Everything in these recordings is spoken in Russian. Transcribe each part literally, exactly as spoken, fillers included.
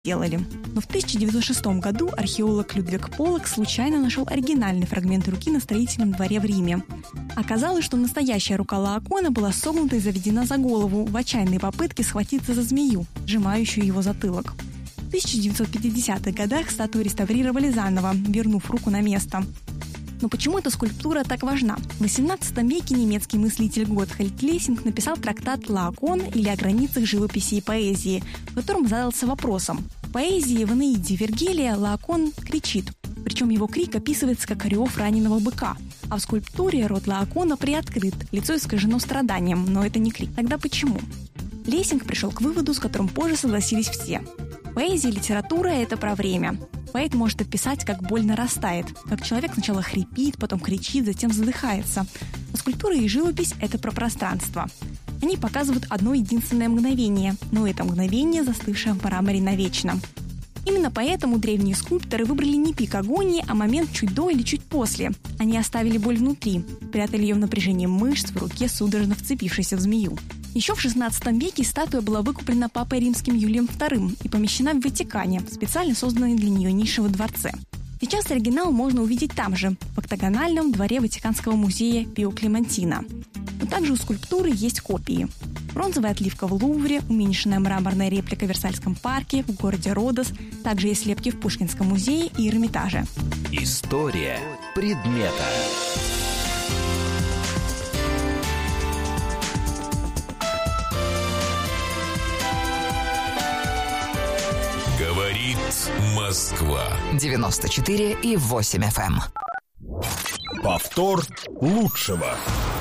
делали. Но в тысяча девятьсот шестом году археолог Людвиг Поллок случайно нашел оригинальный фрагмент руки на строительном дворе в Риме. Оказалось, что настоящая рука Лаокоона была согнута и заведена за голову в отчаянной попытке схватиться за змею, сжимающую его затылок. В тысяча девятьсот пятидесятых годах статую реставрировали заново, вернув руку на место. Но почему эта скульптура так важна? В восемнадцатом веке немецкий мыслитель Готфрид Лессинг написал трактат «Лаокоон» или «О границах живописи и поэзии», в котором задался вопросом. В поэзии в Энеиде Вергилия Лаокоон кричит, причем его крик описывается как рев раненого быка. А в скульптуре рот Лаокоона приоткрыт, лицо искажено страданием, но это не крик. Тогда почему? Лессинг пришел к выводу, с которым позже согласились все. Поэзия и литература – это про время. Поэт может описать, как боль нарастает, как человек сначала хрипит, потом кричит, затем задыхается. А скульптура и живопись – это про пространство. Они показывают одно единственное мгновение, но это мгновение, застывшее в мраморе навечно. Именно поэтому древние скульпторы выбрали не пик агонии, а момент чуть до или чуть после. Они оставили боль внутри, прятали ее в напряжении мышц в руке, судорожно вцепившейся в змею. Еще в шестнадцатом веке статуя была выкуплена папой римским Юлием вторым и помещена в Ватикане, в специально созданной для нее нише во дворце. Сейчас оригинал можно увидеть там же, в октагональном дворе Ватиканского музея Пио Клементино. Но также у скульптуры есть копии. Бронзовая отливка в Лувре, уменьшенная мраморная реплика в Версальском парке, в городе Родос, также есть слепки в Пушкинском музее и Эрмитаже. История предмета. Говорит Москва. девяносто четыре и восемь эф эм. Повтор лучшего.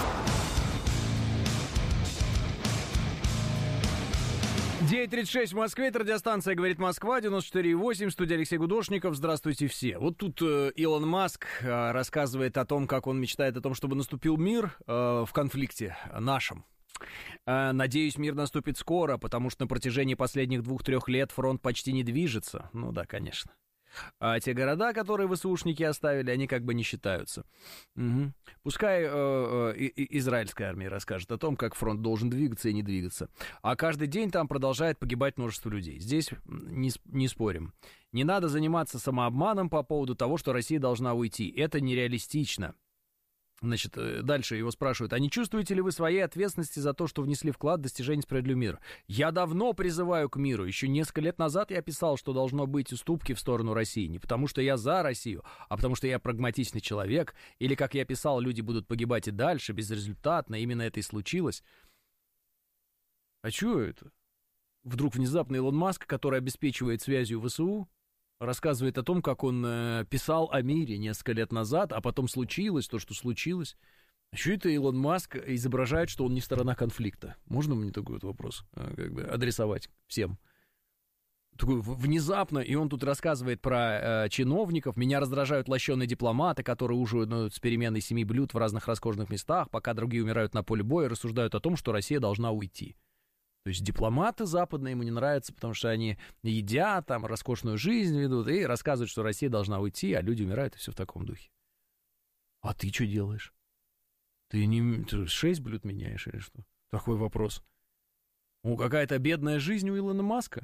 девять тридцать шесть в Москве, это радиостанция «Говорит Москва», девяносто четыре и восемь, студия Алексей Гудошников. Здравствуйте все. Вот тут э, Илон Маск э, рассказывает о том, как он мечтает о том, чтобы наступил мир э, в конфликте нашем. Э, надеюсь, мир наступит скоро, потому что на протяжении последних двух-трех лет фронт почти не движется. Ну да, конечно. А те города, которые ВСУшники оставили, они как бы не считаются. Угу. Пускай э, э, израильская армия расскажет о том, как фронт должен двигаться и не двигаться. А каждый день там продолжает погибать множество людей. Здесь не, не спорим. Не надо заниматься самообманом по поводу того, что Россия должна уйти. Это нереалистично. Значит, дальше его спрашивают, а не чувствуете ли вы своей ответственности за то, что внесли вклад в достижение справедливого мира? Я давно призываю к миру. Еще несколько лет назад я писал, что должно быть уступки в сторону России. Не потому, что я за Россию, а потому, что я прагматичный человек. Или, как я писал, люди будут погибать и дальше, безрезультатно. Именно это и случилось. А чего это? Вдруг внезапно Илон Маск, который обеспечивает связью ВСУ, рассказывает о том, как он э, писал о мире несколько лет назад, а потом случилось то, что случилось. А что это Илон Маск изображает, что он не сторона конфликта? Можно мне такой вот вопрос э, как бы адресовать всем? Такой внезапно, и он тут рассказывает про э, чиновников. Меня раздражают лощеные дипломаты, которые ужинают с переменной семи блюд в разных роскошных местах, пока другие умирают на поле боя, рассуждают о том, что Россия должна уйти. То есть дипломаты западные ему не нравятся, потому что они едят, там, роскошную жизнь ведут, и рассказывают, что Россия должна уйти, а люди умирают, и все в таком духе. А ты что делаешь? Ты не ты шесть блюд меняешь или что? Такой вопрос. Ну, какая-то бедная жизнь у Илона Маска?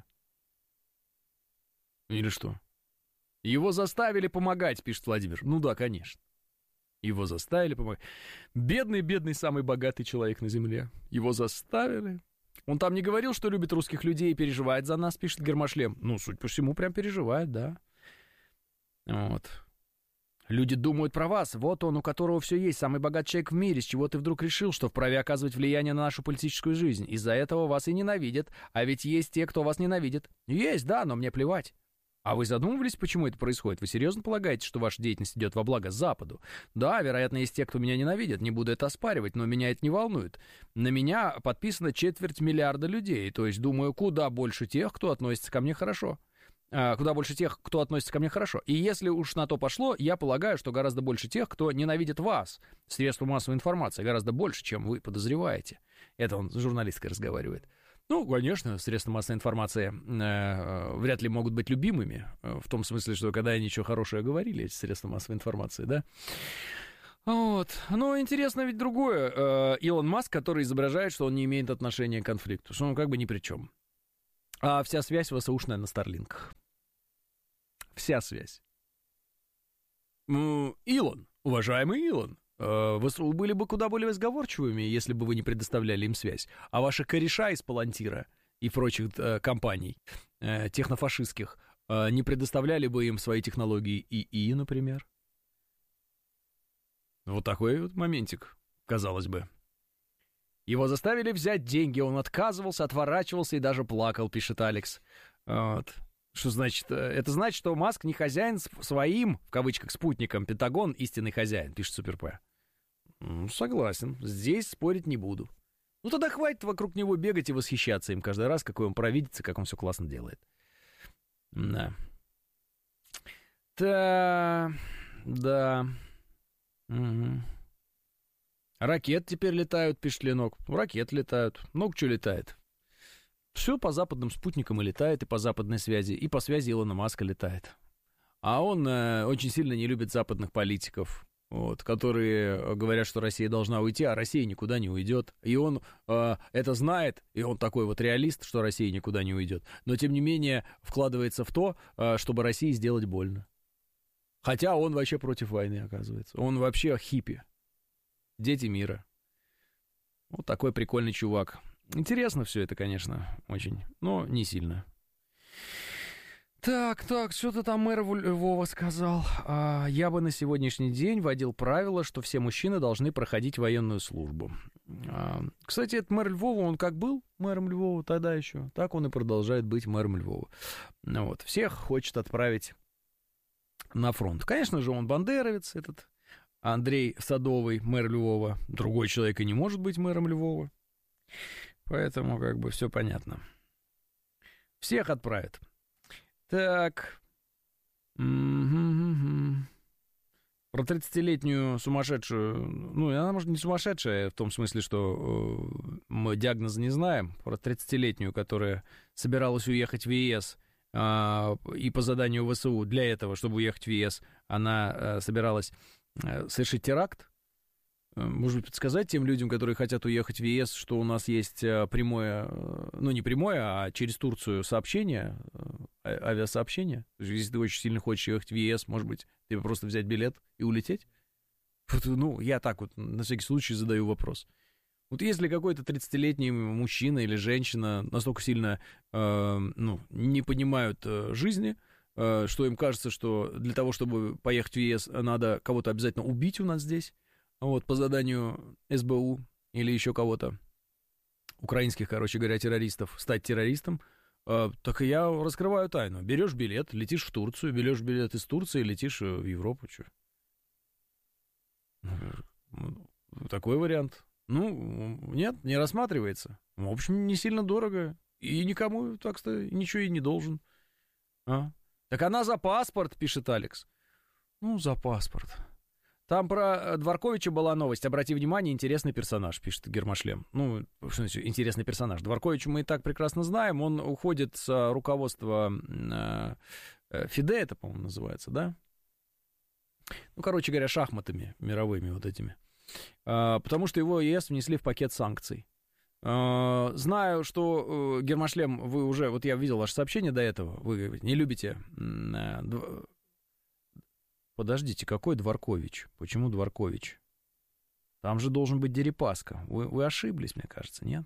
Или что? Его заставили помогать, пишет Владимир. Ну да, конечно. Его заставили помогать. Бедный-бедный, самый богатый человек на земле. Его заставили... Он там не говорил, что любит русских людей и переживает за нас, пишет Гермошлем. Ну, судя по всему, прям переживает, да. Вот. Люди думают про вас. Вот он, у которого все есть, самый богатый человек в мире. С чего ты вдруг решил, что вправе оказывать влияние на нашу политическую жизнь? Из-за этого вас и ненавидят. А ведь есть те, кто вас ненавидит. Есть, да, но мне плевать. А вы задумывались, почему это происходит? Вы серьезно полагаете, что ваша деятельность идет во благо Западу? Да, вероятно, есть те, кто меня ненавидит, не буду это оспаривать, но меня это не волнует. На меня подписано четверть миллиарда людей, то есть, думаю, куда больше тех, кто относится ко мне хорошо. А, куда больше тех, кто относится ко мне хорошо. И если уж на то пошло, я полагаю, что гораздо больше тех, кто ненавидит вас, средства массовой информации, гораздо больше, чем вы подозреваете. Это он с журналисткой разговаривает. Ну, конечно, средства массовой информации э, вряд ли могут быть любимыми, э, в том смысле, что когда они ничего хорошего говорили, эти средства массовой информации, да. Вот. Но интересно ведь другое. Э, Илон Маск, который изображает, что он не имеет отношения к конфликту, что он как бы ни при чем. А вся связь ВСУшная на Старлинках. Вся связь. Илон, уважаемый Илон, ВСУ были бы куда более сговорчивыми, если бы вы не предоставляли им связь. А ваши кореша из Палантира и прочих э, компаний э, технофашистских э, не предоставляли бы им свои технологии ИИ, например. Вот такой вот моментик, казалось бы. Его заставили взять деньги, он отказывался, отворачивался и даже плакал, пишет Алекс. Вот. Что значит? Это значит, что Маск не хозяин своим, в кавычках, спутником. Пентагон истинный хозяин, пишет Супер-П. Ну, согласен, здесь спорить не буду. Ну, тогда хватит вокруг него бегать и восхищаться им каждый раз, какой он провидится, как он все классно делает. Да. Да. Да. Угу. Ракеты теперь летают, пишет Ленок. Ракеты летают. Много чего летает. Все по западным спутникам и летает, и по западной связи, и по связи Илона Маска летает. А он э, очень сильно не любит западных политиков, вот, которые говорят, что Россия должна уйти, а Россия никуда не уйдет. И он э, это знает, и он такой вот реалист, что Россия никуда не уйдет. Но, тем не менее, вкладывается в то, э, чтобы России сделать больно. Хотя он вообще против войны, оказывается. Он вообще хиппи. Дети мира. Вот такой прикольный чувак. Интересно все это, конечно, очень, но не сильно. Так, так, что-то там мэр Львова сказал. А, я бы на сегодняшний день вводил правило, что все мужчины должны проходить военную службу. А, кстати, этот мэр Львова, он как был мэром Львова тогда еще, так он и продолжает быть мэром Львова. Ну, вот, всех хочет отправить на фронт. Конечно же, он бандеровец, этот Андрей Садовый, мэр Львова. Другой человек и не может быть мэром Львова. Поэтому как бы все понятно. Всех отправят. Так. Про тридцатилетнюю сумасшедшую... Ну, она, может, не сумасшедшая, в том смысле, что э, мы диагноза не знаем. Про тридцатилетнюю, которая собиралась уехать в ЕС, э, и по заданию ВСУ для этого, чтобы уехать в ЕС, она э, собиралась э, совершить теракт. Может быть, подсказать тем людям, которые хотят уехать в ЕС, что у нас есть прямое, ну, не прямое, а через Турцию сообщение, авиасообщение. Если ты очень сильно хочешь ехать в ЕС, может быть, тебе просто взять билет и улететь? Ну, я так вот на всякий случай задаю вопрос. Вот если какой-то тридцатилетний мужчина или женщина настолько сильно, э, ну, не понимают э, жизни, э, что им кажется, что для того, чтобы поехать в ЕС, надо кого-то обязательно убить у нас здесь, вот, по заданию СБУ или еще кого-то, украинских, короче говоря, террористов, стать террористом, э, так и я раскрываю тайну. Берешь билет, летишь в Турцию, берешь билет из Турции, летишь в Европу. Что? Такой вариант. Ну, нет, не рассматривается. В общем, не сильно дорого. И никому, так сказать, ничего и не должен. А? Так она за паспорт, пишет Алекс. Ну, за паспорт. Там про Дворковича была новость. Обрати внимание, интересный персонаж, пишет Гермошлем. Ну, что значит интересный персонаж? Дворковича мы и так прекрасно знаем. Он уходит с руководства э, ФИДЕ, это, по-моему, называется, да? Ну, короче говоря, шахматами мировыми вот этими. Э, потому что его ЕС внесли в пакет санкций. Э, знаю, что, э, Гермошлем, вы уже... Вот я видел ваше сообщение до этого. Вы не любите... Э, дв... Подождите, какой Дворкович? Почему Дворкович? Там же должен быть Дерипаска. Вы, вы ошиблись, мне кажется, нет?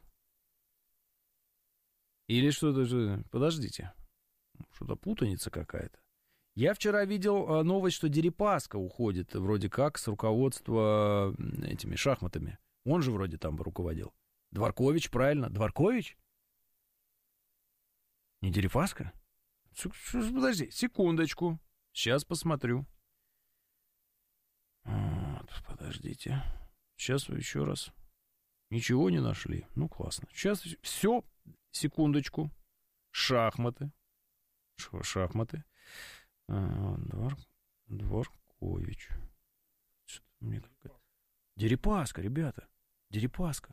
Или что-то... Подождите. Что-то путаница какая-то. Я вчера видел новость, что Дерипаска уходит вроде как с руководства этими шахматами. Он же вроде там руководил. Дворкович, правильно? Дворкович? Не Дерипаска? Подожди, секундочку. Сейчас посмотрю. Вот, подождите. Сейчас еще раз. Ничего не нашли. Ну, классно. Сейчас все. Секундочку. Шахматы. Ш- шахматы. А, Двор... Дворкович. Что-то мне как-то... Дерипаска, ребята. Дерипаска.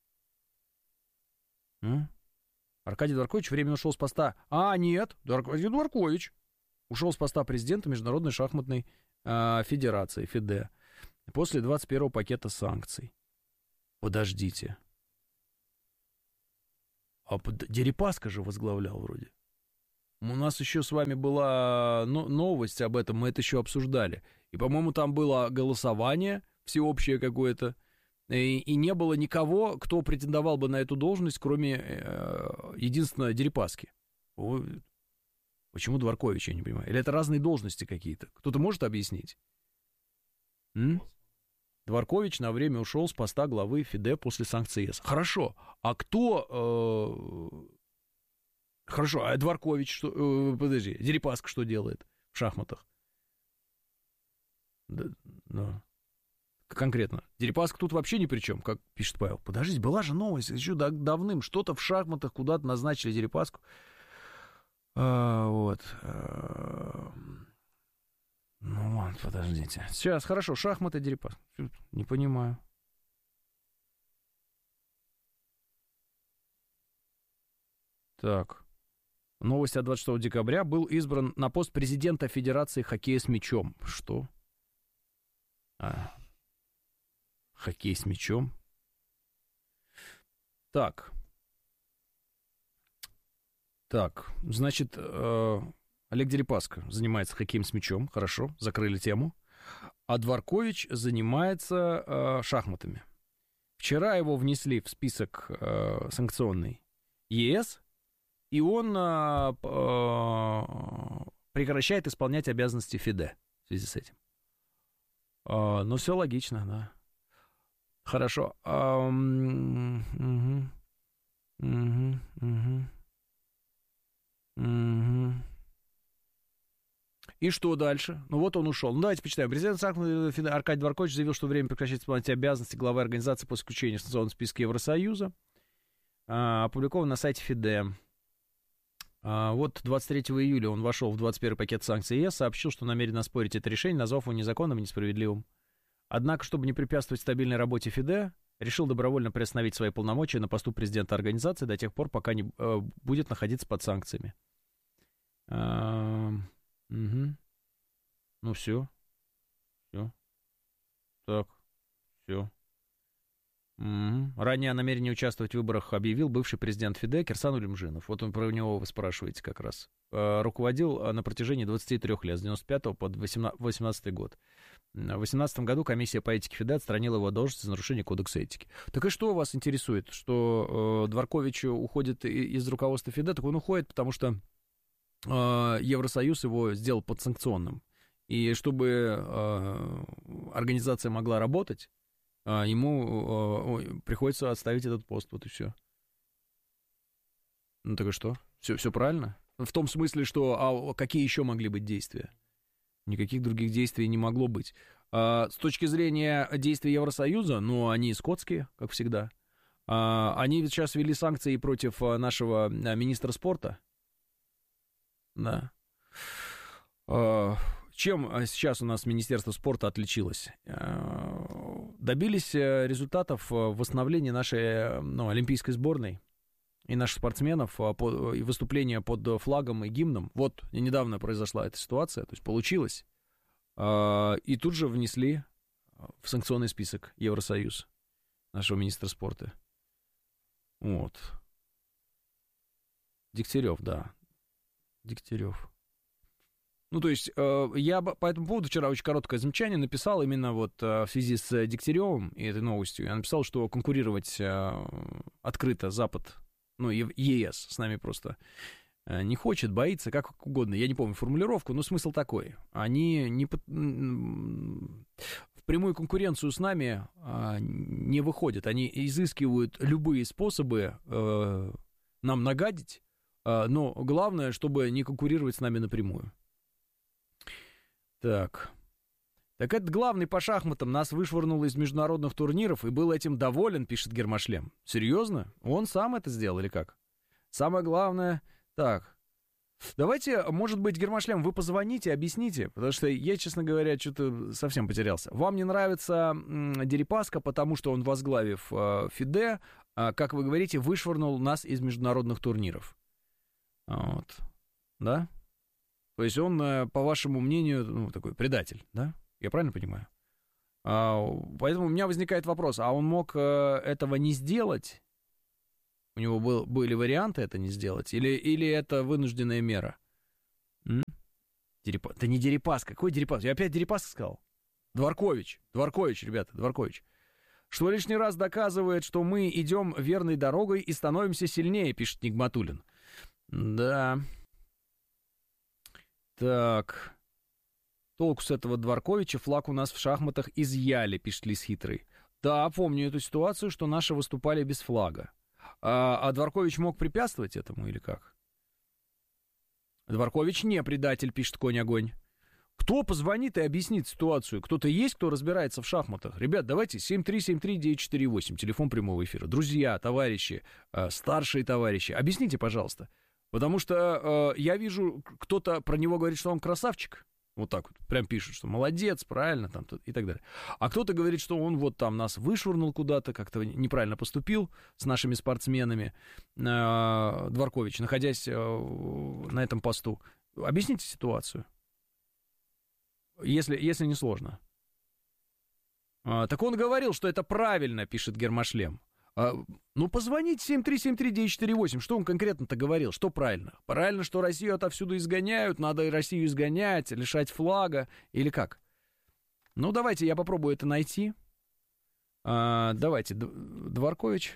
М? Аркадий Дворкович временно ушел с поста. А, нет. Аркадий Дворкович ушел с поста президента Международной шахматной э, федерации, ФИДЕ, после двадцать первого пакета санкций. Подождите. А Дерипаска же возглавлял вроде. У нас еще с вами была новость об этом, мы это еще обсуждали. И, по-моему, там было голосование всеобщее какое-то, и, и не было никого, кто претендовал бы на эту должность, кроме э, единственно Дерипаски. О, почему Дворкович, я не понимаю? Или это разные должности какие-то? Кто-то может объяснить? М? Дворкович на время ушел с поста главы ФИДЕ после санкций ЕС. Хорошо, а кто... Э, Хорошо, а Дворкович что... Э, подожди, Дерипаска что делает в шахматах? Да, да. Конкретно. Дерипаска тут вообще ни при чем, как пишет Павел. Подождите, была же новость еще давным. Что-то в шахматах куда-то назначили Дерипаску. А, вот. А... Ну ладно, подождите. Сейчас, хорошо, шахматы, Дерипаска. Не понимаю. Так. Новость от двадцать шестого декабря. Был избран на пост президента Федерации хоккея с мячом. Что? А. Хоккей с мячом. Так. Так, значит, э, Олег Дерипаска занимается хоккеем с мячом. Хорошо, закрыли тему. А Дворкович занимается э, шахматами. Вчера его внесли в список э, санкционный ЕС. И он а, а, прекращает исполнять обязанности ФИДЕ в связи с этим. А, ну, все логично, да. Хорошо. А, угу, угу, угу, угу. И что дальше? Ну, вот он ушел. Ну, давайте почитаем. Президент ФИДЕ Аркадий Дворкович заявил, что время прекращать исполнять обязанности главы организации после включения в санкционный список Евросоюза. А, опубликован на сайте ФИДЕ. А, вот двадцать третьего июля он вошел в двадцать первый пакет санкций ЕС, сообщил, что намерен оспорить это решение, назвав его незаконным и несправедливым. Однако, чтобы не препятствовать стабильной работе ФИДЕ, решил добровольно приостановить свои полномочия на посту президента организации до тех пор, пока не э, будет находиться под санкциями. А, угу. Ну все. Все. Так. Все. Mm-hmm. Ранее о намерении участвовать в выборах объявил бывший президент ФИДЕ Кирсан Улюмжинов. Вот он, про него вы спрашиваете как раз. Э, руководил на протяжении двадцати трёх лет, с девяносто пятого по восемнадцатый год. В две тысячи восемнадцатом году комиссия по этике ФИДЕ отстранила его от должности за нарушение кодекса этики. Так и что вас интересует? Что э, Дворкович уходит из руководства ФИДЕ? Так он уходит, потому что э, Евросоюз его сделал подсанкционным. И чтобы э, организация могла работать, ему э, приходится отставить этот пост, вот и все. Ну так и что? Все, все правильно? В том смысле, что а какие еще могли быть действия? Никаких других действий не могло быть. А, с точки зрения действий Евросоюза, ну, они скотские, как всегда. А, они сейчас ввели санкции против нашего министра спорта. Да. А, чем сейчас у нас Министерство спорта отличилось? Добились результатов восстановления нашей, ну, олимпийской сборной и наших спортсменов, и выступления под флагом и гимном. Вот недавно произошла эта ситуация, то есть получилось. И тут же внесли в санкционный список Евросоюз нашего министра спорта. Вот. Дегтярев, да. Дегтярев. Ну, то есть, э, я по этому поводу вчера очень короткое замечание написал именно вот э, в связи с Дегтяревым и этой новостью. Я написал, что конкурировать э, открыто Запад, ну, ЕС с нами просто э, не хочет, боится, как угодно. Я не помню формулировку, но смысл такой. Они не под... в прямую конкуренцию с нами э, не выходят. Они изыскивают любые способы э, нам нагадить, э, но главное, чтобы не конкурировать с нами напрямую. Так. Так этот главный по шахматам нас вышвырнул из международных турниров и был этим доволен, пишет Гермошлем. Серьезно? Он сам это сделал или как? Самое главное... Так. Давайте, может быть, Гермошлем, вы позвоните, объясните, потому что я, честно говоря, что-то совсем потерялся. Вам не нравится м, Дерипаска, потому что он, возглавив э, ФИДЕ, э, как вы говорите, вышвырнул нас из международных турниров. Вот. Да? То есть он, по вашему мнению, ну, такой предатель, да? Я правильно понимаю? А, поэтому у меня возникает вопрос, а он мог этого не сделать? У него был, были варианты это не сделать? Или, или это вынужденная мера? М? Дерипас. Да не Дерипас. Какой Дерипас? Я опять Дерипас сказал. Дворкович. Дворкович, ребята, Дворкович. Что лишний раз доказывает, что мы идем верной дорогой и становимся сильнее, пишет Нигматуллин. Да. Так. Толку с этого Дворковича, флаг у нас в шахматах изъяли, пишет Лис Хитрый. Да, помню эту ситуацию, что наши выступали без флага. А, а Дворкович мог препятствовать этому или как? Дворкович не предатель, пишет Конь-Огонь. Кто позвонит и объяснит ситуацию? Кто-то есть, кто разбирается в шахматах? Ребят, давайте семь три семь три девять четыре восемь, телефон прямого эфира. Друзья, товарищи, э, старшие товарищи, объясните, пожалуйста. Потому что э, я вижу, кто-то про него говорит, что он красавчик. Вот так вот, прям пишут, что молодец, правильно, там, и так далее. А кто-то говорит, что он вот там нас вышвырнул куда-то, как-то неправильно поступил с нашими спортсменами, э, Дворкович, находясь э, на этом посту. Объясните ситуацию. Если, если не сложно. А, так он говорил, что это правильно, пишет Гермошлем. А, ну, позвоните семь три семь три девять четыре восемь. Что он конкретно-то говорил? Что правильно? Правильно, что Россию отовсюду изгоняют, надо и Россию изгонять, лишать флага, или как? Ну, давайте я попробую это найти. А, давайте, Дворкович.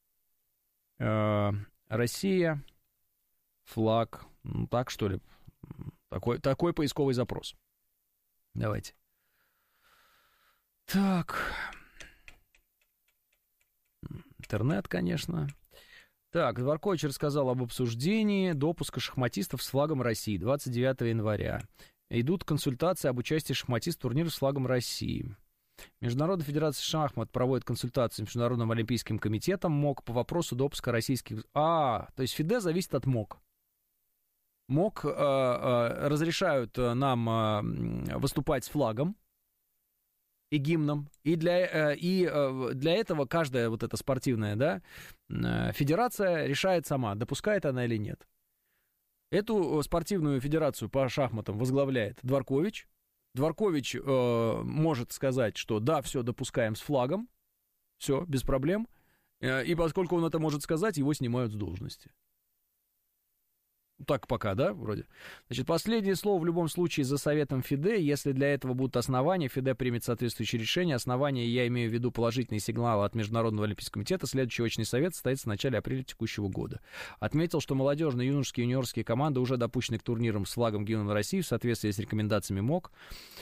А, Россия, флаг. Ну, так, что ли? Такой, такой поисковый запрос. Давайте. Так. Интернет, конечно. Так, Дворкович рассказал об обсуждении допуска шахматистов с флагом России двадцать девятого января. Идут консультации об участии шахматистов в турнире с флагом России. Международная федерация шахмат проводит консультации с Международным олимпийским комитетом МОК по вопросу допуска российских... А, то есть ФИДЕ зависит от МОК. МОК э, э, разрешают нам э, выступать с флагом и гимном, и для, э, и э, для этого каждая вот эта спортивная, да, э, федерация решает сама, допускает она или нет. Эту спортивную федерацию по шахматам возглавляет Дворкович. Дворкович э, может сказать, что да, все, допускаем с флагом, все, без проблем, э, и поскольку он это может сказать, его снимают с должности. Так пока, да, вроде. Значит, последнее слово в любом случае за советом ФИДЕ. Если для этого будут основания, ФИДЕ примет соответствующее решение. Основания, я имею в виду положительные сигналы от Международного олимпийского комитета. Следующий очный совет состоится в начале апреля текущего года. Отметил, что молодежные, юношеские и юниорские команды уже допущены к турнирам с флагом гимном России в соответствии с рекомендациями МОК.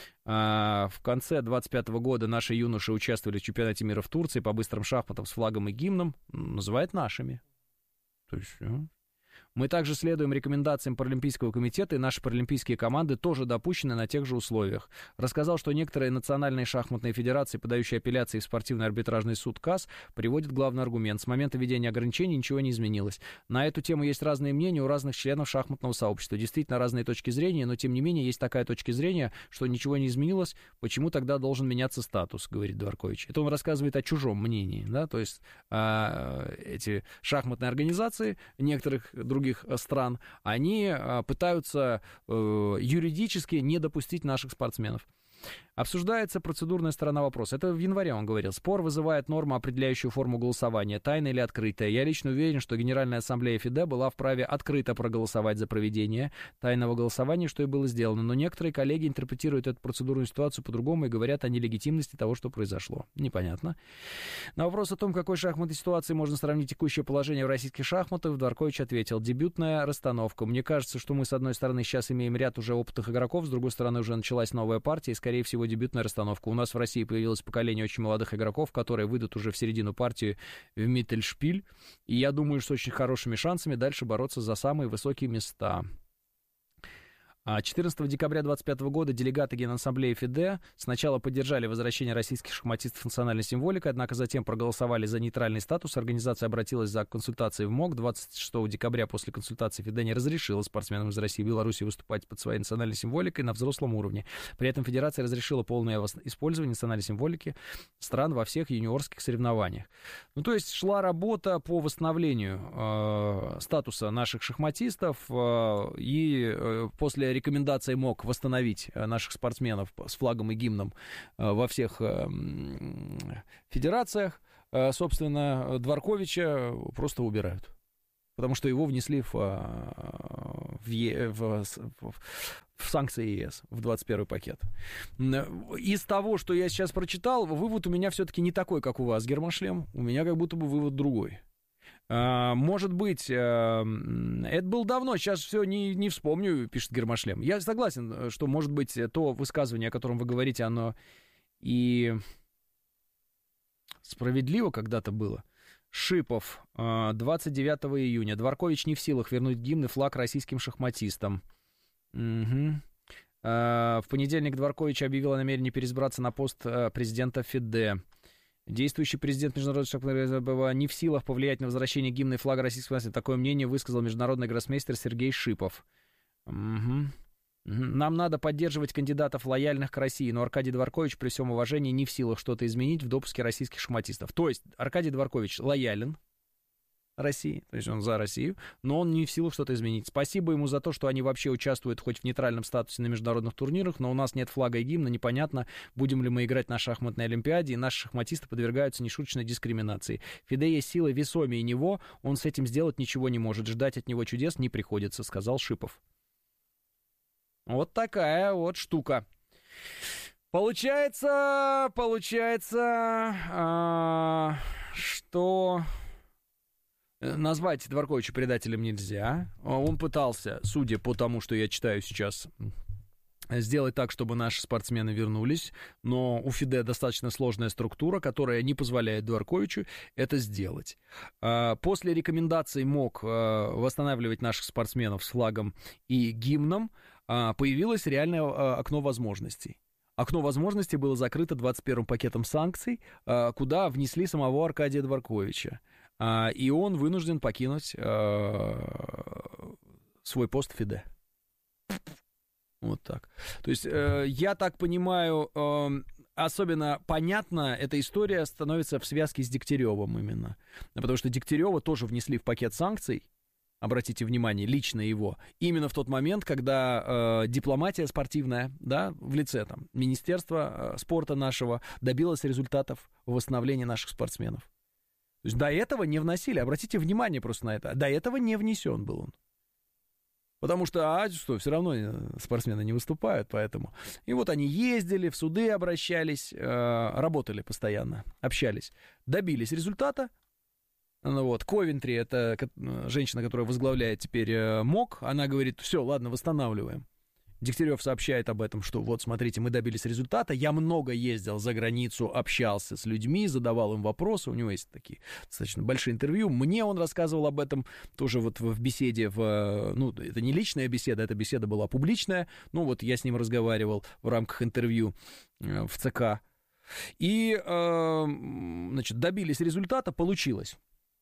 В конце двадцать пятого года наши юноши участвовали в чемпионате мира в Турции по быстрым шахматам с флагом и гимном. Называют нашими. То есть... Мы также следуем рекомендациям Паралимпийского комитета, и наши паралимпийские команды тоже допущены на тех же условиях. Рассказал, что некоторые национальные шахматные федерации, подающие апелляции в спортивный арбитражный суд КАС, приводят главный аргумент. С момента введения ограничений ничего не изменилось. На эту тему есть разные мнения у разных членов шахматного сообщества. Действительно разные точки зрения, но тем не менее есть такая точка зрения, что ничего не изменилось. Почему тогда должен меняться статус, говорит Дворкович. Это он рассказывает о чужом мнении, да, то есть э, эти шахматные организации некоторых других стран, они пытаются э, юридически не допустить наших спортсменов. Обсуждается процедурная сторона вопроса. Это в январе он говорил. Спор вызывает норму, определяющую форму голосования, тайная или открытая. Я лично уверен, что Генеральная ассамблея ФИДЕ была вправе открыто проголосовать за проведение тайного голосования, что и было сделано. Но некоторые коллеги интерпретируют эту процедурную ситуацию по-другому и говорят о нелегитимности того, что произошло. Непонятно. На вопрос о том, какой шахматной ситуации можно сравнить текущее положение в российских шахматах, Дворкович ответил: дебютная расстановка. Мне кажется, что мы, с одной стороны, сейчас имеем ряд уже опытных игроков, с другой стороны, уже началась новая партия, и, скорее всего, дебютная расстановка. У нас в России появилось поколение очень молодых игроков, которые выйдут уже в середину партии в Миттельшпиль. И я думаю, что с очень хорошими шансами дальше бороться за самые высокие места. четырнадцатого декабря двадцать пятого года делегаты Генассамблеи ФИДЕ сначала поддержали возвращение российских шахматистов национальной символикой, однако затем проголосовали за нейтральный статус. Организация обратилась за консультацией в МОК. двадцать шестого декабря после консультации ФИДЕ не разрешила спортсменам из России и Беларуси выступать под своей национальной символикой на взрослом уровне. При этом Федерация разрешила полное использование национальной символики стран во всех юниорских соревнованиях. Ну, то есть шла работа по восстановлению э, статуса наших шахматистов, э, и э, после рекомендации МОК восстановить наших спортсменов с флагом и гимном во всех федерациях, собственно, Дворковича просто убирают. потому что его внесли в, в, в, в, в санкции ЕС, в двадцать первый пакет. Из того, что я сейчас прочитал, вывод у меня все-таки не такой, как у вас, Гермошлем. У меня как будто бы вывод другой. Может быть, это было давно, сейчас все не, не вспомню, пишет Гермошлем. Я согласен, что, может быть, то высказывание, о котором вы говорите, оно и справедливо когда-то было. Шипов, двадцать девятого июня. Дворкович не в силах вернуть гимн и флаг российским шахматистам. Угу. В понедельник Дворкович объявил о намерении переизбраться на пост президента ФИДЕ. Действующий президент Международной шахматной не в силах повлиять на возвращение гимна и флага российского национальности. Такое мнение высказал международный гроссмейстер Сергей Шипов. Угу. Нам надо поддерживать кандидатов, лояльных к России, но Аркадий Дворкович при всем уважении не в силах что-то изменить в допуске российских шахматистов. То есть Аркадий Дворкович лоялен России, то есть он за Россию, но он не в силах что-то изменить. Спасибо ему за то, что они вообще участвуют хоть в нейтральном статусе на международных турнирах, но у нас нет флага и гимна, непонятно, будем ли мы играть на шахматной олимпиаде, и наши шахматисты подвергаются нешуточной дискриминации. ФИДЕ есть сила весомее него, он с этим сделать ничего не может, ждать от него чудес не приходится, сказал Шипов. Вот такая вот штука. Получается, получается, а, что назвать Дворковича предателем нельзя. Он пытался, судя по тому, что я читаю сейчас, сделать так, чтобы наши спортсмены вернулись, но у ФИДЕ достаточно сложная структура, которая не позволяет Дворковичу это сделать. После рекомендаций МОК восстанавливать наших спортсменов с флагом и гимном появилось реальное окно возможностей. Окно возможностей было закрыто двадцать первым пакетом санкций, куда внесли самого Аркадия Дворковича. И он вынужден покинуть свой пост ФИДЕ. Вот так. То есть, я так понимаю, особенно понятно эта история становится в связке с Дегтяревым именно. Потому что Дегтярева тоже внесли в пакет санкций. Обратите внимание, лично его, именно в тот момент, когда э, дипломатия спортивная, да, в лице там Министерства э, спорта нашего добилась результатов в восстановлении наших спортсменов. То есть до этого не вносили, обратите внимание просто на это, до этого не внесен был он. Потому что, а что, все равно спортсмены не выступают, поэтому. И вот они ездили, в суды обращались, э, работали постоянно, общались, добились результата. Ну вот, Ковентри, это женщина, которая возглавляет теперь МОК, она говорит, все, ладно, восстанавливаем. Дегтярев сообщает об этом, что вот, смотрите, мы добились результата, я много ездил за границу, общался с людьми, задавал им вопросы, у него есть такие достаточно большие интервью, мне он рассказывал об этом тоже вот в беседе, в, ну, это не личная беседа, эта беседа была публичная, ну вот я с ним разговаривал в рамках интервью в ЦК, и, значит, добились результата, получилось.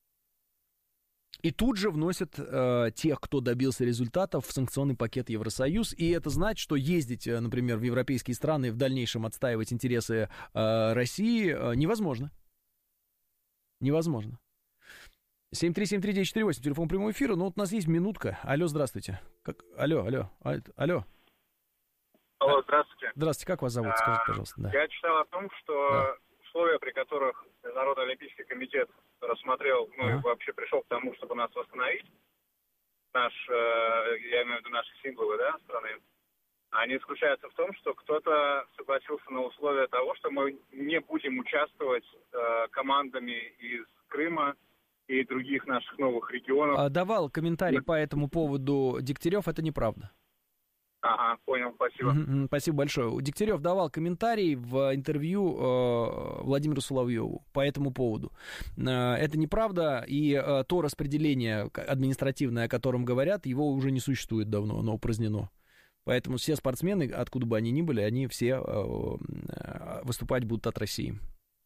И тут же вносят э, тех, кто добился результатов, в санкционный пакет Евросоюз. И это значит, что ездить, например, в европейские страны и в дальнейшем отстаивать интересы э, России э, невозможно. Невозможно. семь три семь три девять четыре восемь, телефон прямого эфира. Ну вот у нас есть минутка. Алло, здравствуйте. Как... Алло, алло, алло. Алло, здравствуйте. Здравствуйте, как вас зовут? Скажите, пожалуйста. Да. Я читал о том, что да. условия, при которых Международный олимпийский комитет рассмотрел, ну ага. и вообще пришел к тому, чтобы нас восстановить, наш, э, я имею в виду наши символы, да, страны, они заключаются в том, что кто-то согласился на условия того, что мы не будем участвовать э, командами из Крыма и других наших новых регионов. А, давал комментарий по этому поводу Дегтярев, это неправда. Ага, понял, спасибо. Mm-hmm, спасибо большое. Дегтярев давал комментарий в интервью э, Владимиру Соловьеву по этому поводу. Э, это неправда, и э, то распределение административное, о котором говорят, его уже не существует давно, оно упразднено. Поэтому все спортсмены, откуда бы они ни были, они все э, выступать будут от России.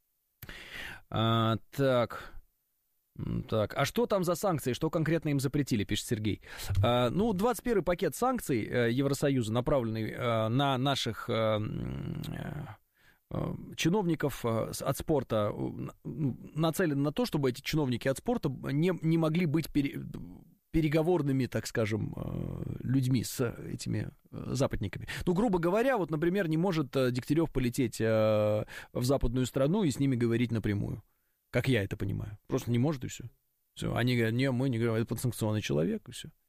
А, так... Так, а что там за санкции? Что конкретно им запретили, пишет Сергей. А, ну, двадцать первый пакет санкций э, Евросоюза, направленный э, на наших э, э, чиновников э, от спорта, э, нацелен на то, чтобы эти чиновники от спорта не, не могли быть пере, переговорными, так скажем, э, людьми с этими э, западниками. Ну, грубо говоря, вот, например, не может э, Дегтярев полететь э, в западную страну и с ними говорить напрямую. Как я это понимаю. Просто не может, и все. Все, они говорят, не, мы не говорим, это подсанкционный человек, и все.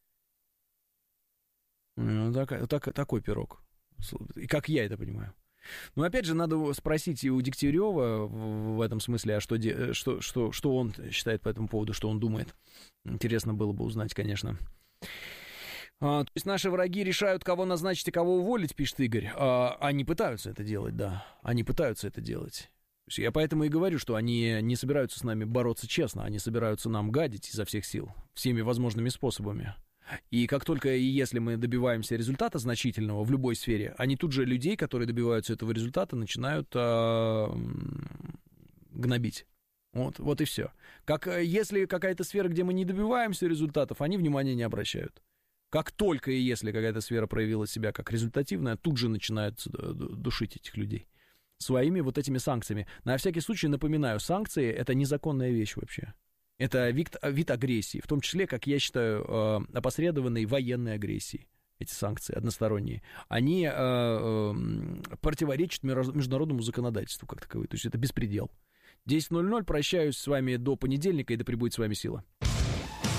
Ну, так, так, такой пирог. И как я это понимаю. Но опять же, надо спросить и у Дегтярева в этом смысле, а что, что, что, что он считает по этому поводу, что он думает. Интересно было бы узнать, конечно. А, то есть наши враги решают, кого назначить и кого уволить, пишет Игорь. А, они пытаются это делать, да. Они пытаются это делать. Я поэтому и говорю, что они не собираются с нами бороться честно, они собираются нам гадить изо всех сил, всеми возможными способами. И как только и если мы добиваемся результата значительного в любой сфере, они тут же людей, которые добиваются этого результата, начинают а, гнобить. Вот, вот и все. Как, если какая-то сфера, где мы не добиваемся результатов, они внимания не обращают. Как только и если какая-то сфера проявила себя как результативная, тут же начинают душить этих людей своими вот этими санкциями. На всякий случай напоминаю, санкции — это незаконная вещь вообще. Это вид, вид агрессии, в том числе, как я считаю, опосредованной военной агрессии. Эти санкции односторонние, они э, э, противоречат международному законодательству как таковой. То есть это беспредел. десять ноль ноль, прощаюсь с вами до понедельника, и да пребудет с вами сила.